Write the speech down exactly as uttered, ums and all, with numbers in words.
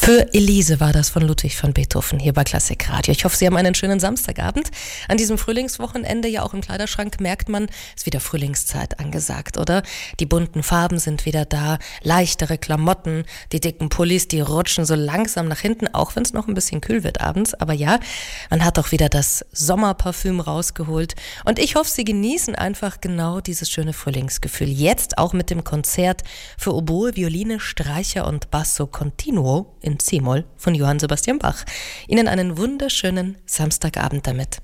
Für Elise war das von Ludwig van Beethoven hier bei Klassik Radio. Ich hoffe, Sie haben einen schönen Samstagabend. An diesem Frühlingswochenende, ja auch im Kleiderschrank, merkt man, es ist wieder Frühlingszeit angesagt, oder? Die bunten Farben sind wieder da, leichtere Klamotten, die dicken Pullis, die rutschen so langsam nach hinten, auch wenn es noch ein bisschen kühl wird abends. Aber ja, man hat auch wieder das Sommerparfüm rausgeholt. Und ich hoffe, Sie genießen einfach genau dieses schöne Frühlingsgefühl. Jetzt auch mit dem Konzert für Oboe, Violine, Streicher und Basso Continuo in C-Moll von Johann Sebastian Bach. Ihnen einen wunderschönen Samstagabend damit.